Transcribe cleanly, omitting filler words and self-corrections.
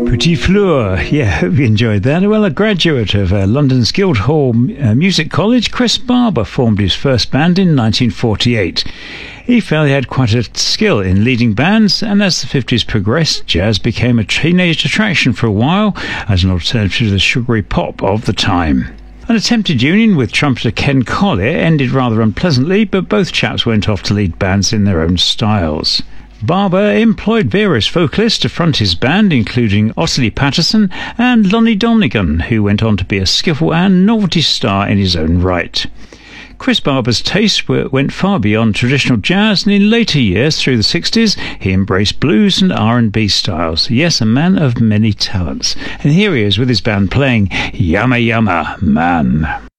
Petit Fleur, yeah, hope you enjoyed that. Well, a graduate of London's Guildhall Music College, Chris Barber formed his first band in 1948. He felt he had quite a skill in leading bands, and as the 50s progressed, jazz became a teenage attraction for a while as an alternative to the sugary pop of the time. An attempted union with trumpeter Ken Collier ended rather unpleasantly, but both chaps went off to lead bands in their own styles. Barber employed various vocalists to front his band, including Ottilie Patterson and Lonnie Donegan, who went on to be a skiffle and novelty star in his own right. Chris Barber's tastes went far beyond traditional jazz, and in later years, through the 60s, he embraced blues and R&B styles. Yes, a man of many talents. And here he is with his band playing Yama Yama Man.